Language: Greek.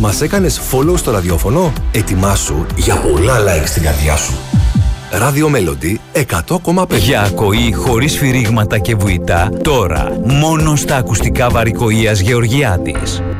Μας έκανες follow στο ραδιόφωνο? Ετοιμάσου για πολλά like στην καρδιά σου. Radio Melody 100,5. Για ακοή χωρίς σφυρίγματα και βουητά, τώρα μόνο στα ακουστικά Βαρικοΐας Γεωργιάδης.